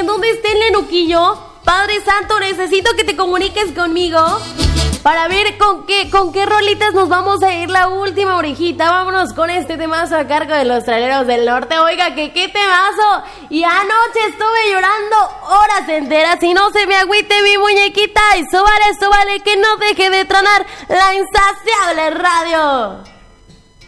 dónde está el Nenuquillo? Padre Santo, necesito que te comuniques conmigo para ver con qué rolitas nos vamos a ir la última orejita. Vámonos con este temazo a cargo de los Traileros del Norte. Oiga, que qué temazo. Y anoche estuve llorando horas enteras y no se me agüite mi muñequita. Y súbale, que no deje de tronar la insaciable radio.